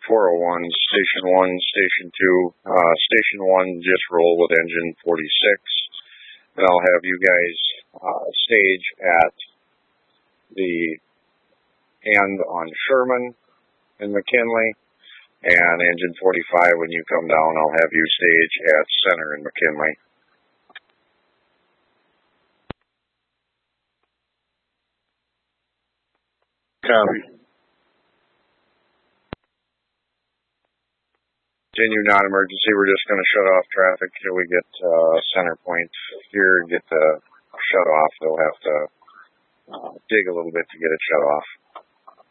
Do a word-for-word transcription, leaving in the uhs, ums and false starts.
four oh one, Station one, Station two. Uh, Station one, just roll with engine forty-six. And I'll have you guys uh, stage at the end on Sherman and McKinley. And engine forty-five, when you come down, I'll have you stage at Center and McKinley. Copy. Continue non-emergency. We're just going to shut off traffic till we get uh, Center Point here, get the shut off. They'll have to uh, dig a little bit to get it shut off.